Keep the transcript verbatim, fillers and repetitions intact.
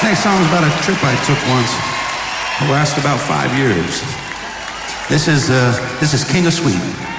Next song is about a trip I took once. It lasted about five years. This is uh, this is King of Sweden.